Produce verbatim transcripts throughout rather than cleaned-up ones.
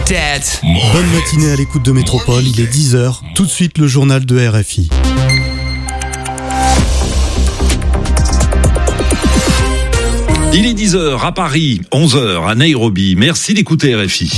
dead. Bonne matinée à l'écoute de Métropole, il est dix heures. Tout de suite le journal de R F I. Il est dix heures à Paris, onze heures à Nairobi. Merci d'écouter R F I.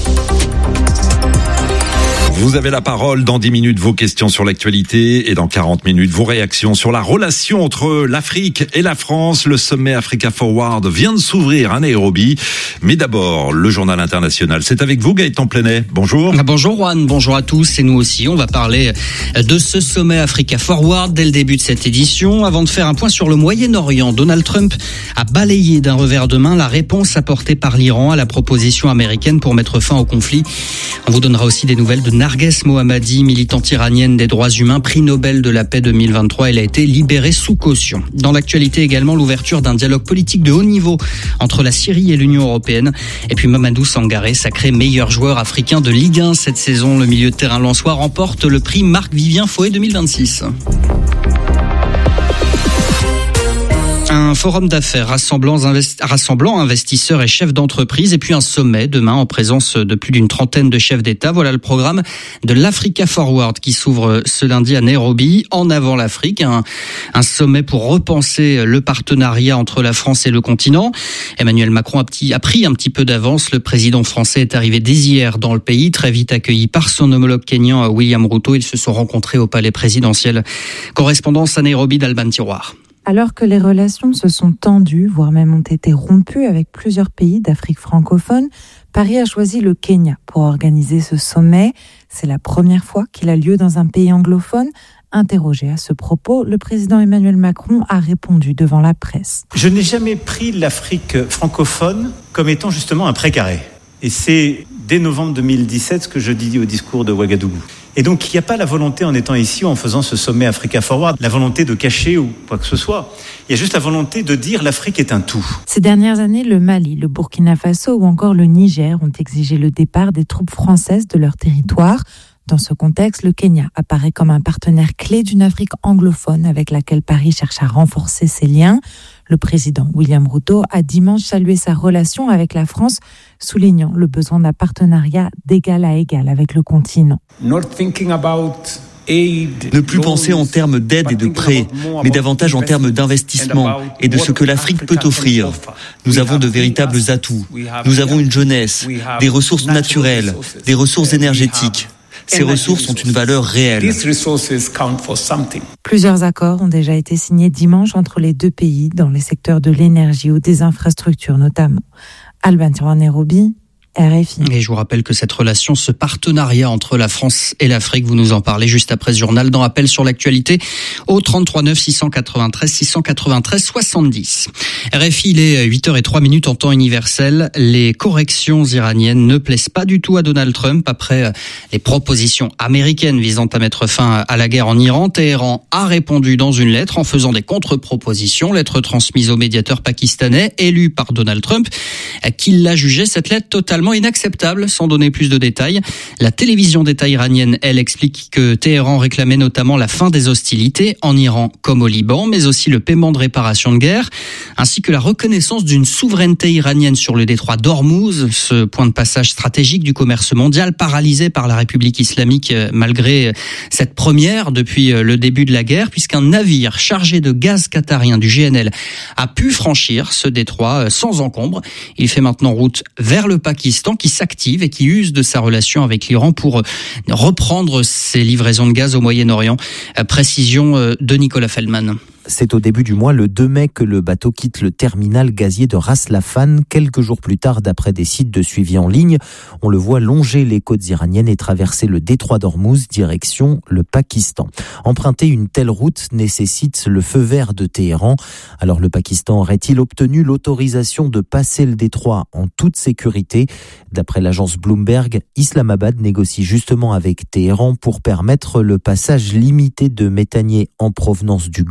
Vous avez la parole dans dix minutes, vos questions sur l'actualité et dans quarante minutes, vos réactions sur la relation entre l'Afrique et la France. Le sommet Africa Forward vient de s'ouvrir à Nairobi. Mais d'abord, le journal international. C'est avec vous, Gaëtan Plenet. Bonjour. Bonjour Juan, bonjour à tous. Et nous aussi, on va parler de ce sommet Africa Forward dès le début de cette édition. Avant de faire un point sur le Moyen-Orient, Donald Trump a balayé d'un revers de main la réponse apportée par l'Iran à la proposition américaine pour mettre fin au conflit. On vous donnera aussi des nouvelles de Narges Mohammadi, militante iranienne des droits humains, prix Nobel de la paix deux mille vingt-trois. Elle a été libérée sous caution. Dans l'actualité également, l'ouverture d'un dialogue politique de haut niveau entre la Syrie et l'Union européenne. Et puis Mamadou Sangaré, sacré meilleur joueur africain de Ligue un cette saison. Le milieu de terrain lensois remporte le prix Marc-Vivien Foé deux mille vingt-six. Un forum d'affaires rassemblant, investi- rassemblant investisseurs et chefs d'entreprise et puis un sommet demain en présence de plus d'une trentaine de chefs d'État. Voilà le programme de l'Africa Forward qui s'ouvre ce lundi à Nairobi. En avant l'Afrique, un, un sommet pour repenser le partenariat entre la France et le continent. Emmanuel Macron a, petit, a pris un petit peu d'avance. Le président français est arrivé dès hier dans le pays, très vite accueilli par son homologue kényan William Ruto. Ils se sont rencontrés au palais présidentiel. Correspondance à Nairobi d'Alban Tiroir. Alors que les relations se sont tendues, voire même ont été rompues avec plusieurs pays d'Afrique francophone, Paris a choisi le Kenya pour organiser ce sommet. C'est la première fois qu'il a lieu dans un pays anglophone. Interrogé à ce propos, le président Emmanuel Macron a répondu devant la presse. Je n'ai jamais pris l'Afrique francophone comme étant justement un précaré. Et c'est dès novembre deux mille dix-sept ce que je dis au discours de Ouagadougou. Et donc, il n'y a pas la volonté, en étant ici, en faisant ce sommet Africa Forward, la volonté de cacher ou quoi que ce soit. Il y a juste la volonté de dire l'Afrique est un tout. Ces dernières années, le Mali, le Burkina Faso ou encore le Niger ont exigé le départ des troupes françaises de leur territoire. Dans ce contexte, le Kenya apparaît comme un partenaire clé d'une Afrique anglophone avec laquelle Paris cherche à renforcer ses liens. Le président William Ruto a dimanche salué sa relation avec la France, soulignant le besoin d'un partenariat d'égal à égal avec le continent. Ne plus penser en termes d'aide et de prêts, mais davantage en termes d'investissement et de ce que l'Afrique peut offrir. Nous avons de véritables atouts. Nous avons une jeunesse, des ressources naturelles, des ressources énergétiques. Ces ressources ont une valeur réelle. Plusieurs accords ont déjà été signés dimanche entre les deux pays dans les secteurs de l'énergie ou des infrastructures notamment. Alban Tiroir, Nairobi, R F I. Et je vous rappelle que cette relation, ce partenariat entre la France et l'Afrique, vous nous en parlez juste après ce journal dans Appel sur l'actualité au trente-trois neuf six cent quatre-vingt-treize six cent quatre-vingt-treize soixante-dix. R F I, il est huit heures zéro trois en temps universel. Les corrections iraniennes ne plaisent pas du tout à Donald Trump après les propositions américaines visant à mettre fin à la guerre en Iran. Téhéran a répondu dans une lettre en faisant des contre-propositions, lettre transmise au médiateur pakistanais élu par Donald Trump, qui l'a jugé cette lettre totalement inacceptable, sans donner plus de détails. La télévision d'État iranienne, elle, explique que Téhéran réclamait notamment la fin des hostilités en Iran comme au Liban, mais aussi le paiement de réparation de guerre, ainsi que la reconnaissance d'une souveraineté iranienne sur le détroit d'Ormuz, ce point de passage stratégique du commerce mondial, paralysé par la République islamique malgré cette première depuis le début de la guerre, puisqu'un navire chargé de gaz qatarien du G N L a pu franchir ce détroit sans encombre. Il fait maintenant route vers le Pakistan, qui s'active et qui use de sa relation avec l'Iran pour reprendre ses livraisons de gaz au Moyen-Orient. Précision de Nicolas Feldman. C'est au début du mois, le deux mai, que le bateau quitte le terminal gazier de Ras Laffan. Quelques jours plus tard, d'après des sites de suivi en ligne, on le voit longer les côtes iraniennes et traverser le détroit d'Ormuz, direction le Pakistan. Emprunter une telle route nécessite le feu vert de Téhéran. Alors le Pakistan aurait-il obtenu l'autorisation de passer le détroit en toute sécurité ? D'après l'agence Bloomberg, Islamabad négocie justement avec Téhéran pour permettre le passage limité de méthaniers en provenance du Golfe.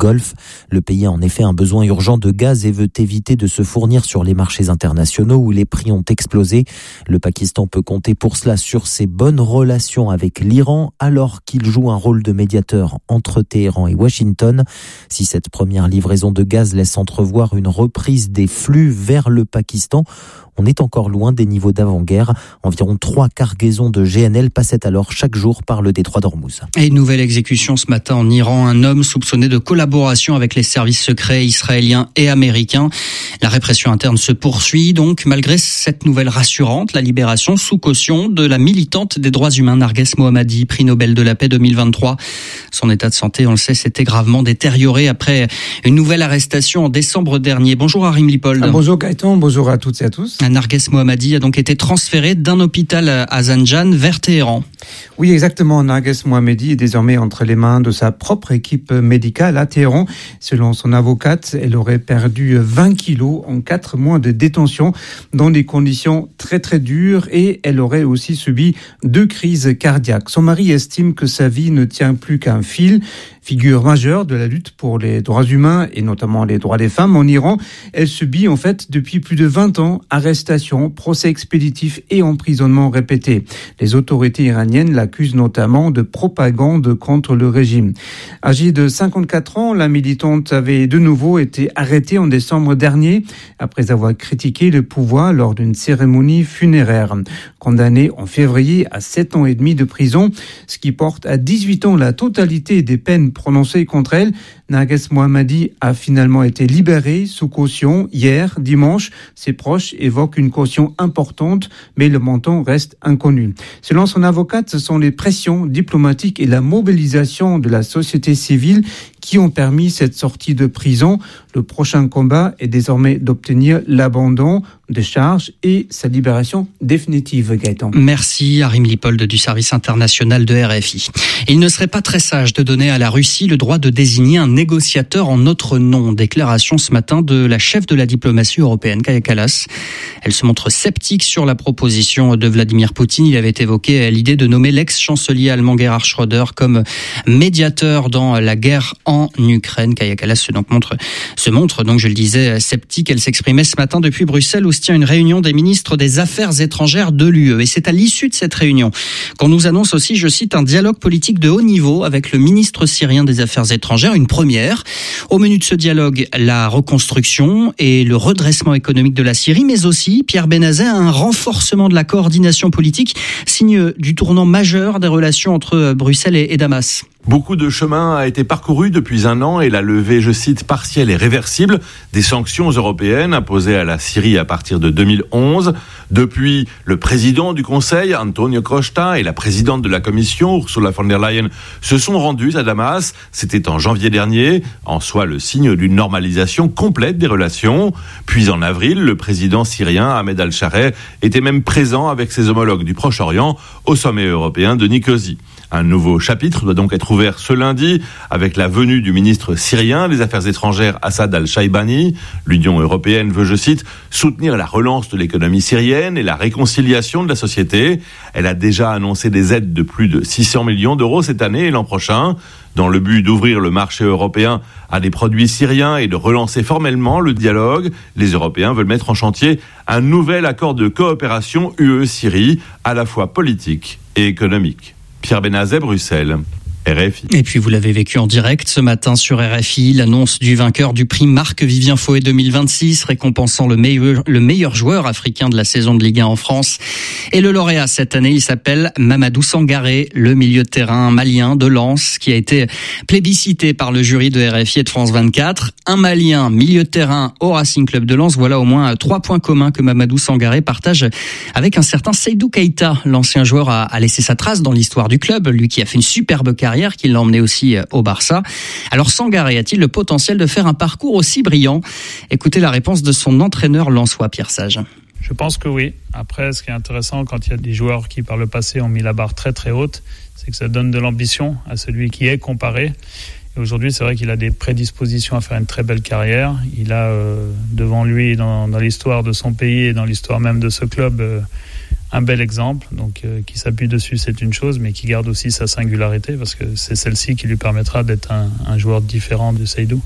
Le pays a en effet un besoin urgent de gaz et veut éviter de se fournir sur les marchés internationaux où les prix ont explosé. Le Pakistan peut compter pour cela sur ses bonnes relations avec l'Iran alors qu'il joue un rôle de médiateur entre Téhéran et Washington. Si cette première livraison de gaz laisse entrevoir une reprise des flux vers le Pakistan, on est encore loin des niveaux d'avant-guerre. Environ trois cargaisons de G N L passaient alors chaque jour par le détroit d'Ormuz. Et une nouvelle exécution ce matin en Iran. Un homme soupçonné de collaboration avec les services secrets israéliens et américains. La répression interne se poursuit donc malgré cette nouvelle rassurante. La libération sous caution de la militante des droits humains Narges Mohammadi, prix Nobel de la paix deux mille vingt-trois. Son état de santé, on le sait, s'était gravement détérioré après une nouvelle arrestation en décembre dernier. Bonjour Harim Lipold. Ah, bonjour Gaëtan, bonjour à toutes et à tous. Narges Mohammadi a donc été transféré d'un hôpital à Zanjan vers Téhéran. Oui, exactement. Narges Mohammadi est désormais entre les mains de sa propre équipe médicale à Téhéran. Selon son avocate, elle aurait perdu vingt kilos en quatre mois de détention dans des conditions très très dures et elle aurait aussi subi deux crises cardiaques. Son mari estime que sa vie ne tient plus qu'à un fil. Figure majeure de la lutte pour les droits humains et notamment les droits des femmes en Iran, elle subit en fait depuis plus de vingt ans arrestations, procès expéditifs et emprisonnements répétés. Les autorités iraniennes l'accusent notamment de propagande contre le régime. Âgée de cinquante-quatre ans, la militante avait de nouveau été arrêtée en décembre dernier après avoir critiqué le pouvoir lors d'une cérémonie funéraire. Condamnée en février à sept ans et demi de prison, ce qui porte à dix-huit ans la totalité des peines prononcée contre elle. Narges Mohammadi a finalement été libérée sous caution hier, dimanche. Ses proches évoquent une caution importante, mais le montant reste inconnu. Selon son avocate, ce sont les pressions diplomatiques et la mobilisation de la société civile qui ont permis cette sortie de prison. Le prochain combat est désormais d'obtenir l'abandon des charges et sa libération définitive, Gaëtan. Merci Harim Lipold du service international de R F I. Il ne serait pas très sage de donner à la Russie le droit de désigner un négociateur en notre nom. Déclaration ce matin de la chef de la diplomatie européenne, Kaja Kallas. Elle se montre sceptique sur la proposition de Vladimir Poutine. Il avait évoqué l'idée de nommer l'ex-chancelier allemand Gerhard Schröder comme médiateur dans la guerre en Ukraine. Kaja Kallas se donc montre, se montre donc, je le disais, sceptique. Elle s'exprimait ce matin depuis Bruxelles où se tient une réunion des ministres des Affaires étrangères de l'U E. Et c'est à l'issue de cette réunion qu'on nous annonce aussi, je cite, un dialogue politique de haut niveau avec le ministre syrien des Affaires étrangères, une première. Au menu de ce dialogue, la reconstruction et le redressement économique de la Syrie, mais aussi, Pierre Benazet, un renforcement de la coordination politique, signe du tournant majeur des relations entre Bruxelles et Damas. Beaucoup de chemin a été parcouru depuis un an et la levée, je cite, partielle et réversible des sanctions européennes imposées à la Syrie à partir de deux mille onze. Depuis, le président du Conseil, Antonio Costa, et la présidente de la Commission, Ursula von der Leyen, se sont rendus à Damas. C'était en janvier dernier, en soi le signe d'une normalisation complète des relations. Puis en avril, le président syrien, Ahmed al-Shareh, était même présent avec ses homologues du Proche-Orient au sommet européen de Nicosie. Un nouveau chapitre doit donc être ouvert ce lundi avec la venue du ministre syrien des Affaires étrangères Assad al-Shaibani. L'Union européenne veut, je cite, soutenir la relance de l'économie syrienne et la réconciliation de la société. Elle a déjà annoncé des aides de plus de six cents millions d'euros cette année et l'an prochain, dans le but d'ouvrir le marché européen à des produits syriens et de relancer formellement le dialogue. Les Européens veulent mettre en chantier un nouvel accord de coopération U E-Syrie, à la fois politique et économique. Pierre Benazet, Bruxelles. R F I. Et puis vous l'avez vécu en direct ce matin sur R F I, l'annonce du vainqueur du prix Marc-Vivien Foé deux mille vingt-six, récompensant le meilleur, le meilleur joueur africain de la saison de Ligue un en France. Et le lauréat cette année, il s'appelle Mamadou Sangaré, le milieu de terrain malien de Lens, qui a été plébiscité par le jury de R F I et de France vingt-quatre. Un Malien, milieu de terrain au Racing Club de Lens. Voilà au moins trois points communs que Mamadou Sangaré partage avec un certain Seydou Keita. L'ancien joueur a, a laissé sa trace dans l'histoire du club, lui qui a fait une superbe carrière, qui l'a emmené aussi au Barça. Alors Sangaré a-t-il le potentiel de faire un parcours aussi brillant ? Écoutez la réponse de son entraîneur lensois, Pierre Sage. Je pense que oui. Après, ce qui est intéressant quand il y a des joueurs qui par le passé ont mis la barre très très haute, c'est que ça donne de l'ambition à celui qui est comparé. Et aujourd'hui, c'est vrai qu'il a des prédispositions à faire une très belle carrière. Il a euh, devant lui, dans, dans l'histoire de son pays et dans l'histoire même de ce club, euh, un bel exemple, donc euh, qui s'appuie dessus, c'est une chose, mais qui garde aussi sa singularité, parce que c'est celle-ci qui lui permettra d'être un, un joueur différent de Seydou.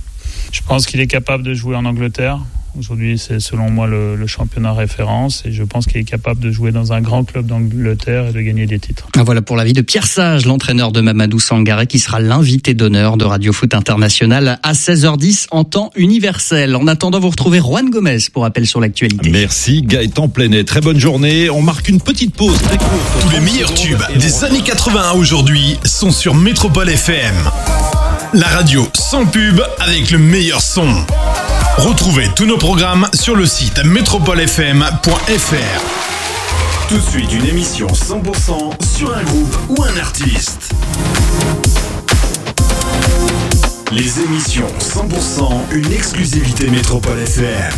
Je pense qu'il est capable de jouer en Angleterre. Aujourd'hui, c'est selon moi le, le championnat référence et je pense qu'il est capable de jouer dans un grand club d'Angleterre et de gagner des titres. Voilà pour l'avis de Pierre Sage, l'entraîneur de Mamadou Sangaré, qui sera l'invité d'honneur de Radio Foot International à seize heures dix en temps universel. En attendant, vous retrouvez Juan Gomez pour Appel sur l'actualité. Merci Gaëtan Plenet. Très bonne journée. On marque une petite pause très courte. Tous les meilleurs tubes des années quatre-vingt à aujourd'hui sont sur Métropole F M. La radio sans pub avec le meilleur son. Retrouvez tous nos programmes sur le site métropole f m point f r. Tout de suite, une émission cent pour cent sur un groupe ou un artiste. Les émissions cent pour cent, une exclusivité Métropole F M.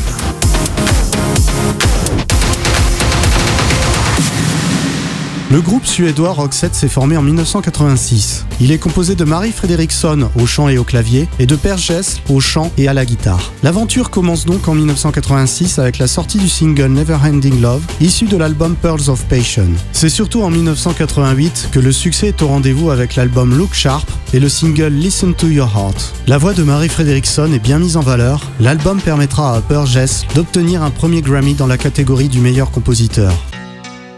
Le groupe suédois Roxette s'est formé en dix-neuf cent quatre-vingt-six. Il est composé de Marie Fredriksson au chant et au clavier et de Per Gessle au chant et à la guitare. L'aventure commence donc en dix-neuf cent quatre-vingt-six avec la sortie du single Never Ending Love, issu de l'album Pearls of Passion. C'est surtout en dix-neuf cent quatre-vingt-huit que le succès est au rendez-vous avec l'album Look Sharp et le single Listen to Your Heart. La voix de Marie Fredriksson est bien mise en valeur. L'album permettra à Per Gessle d'obtenir un premier Grammy dans la catégorie du meilleur compositeur.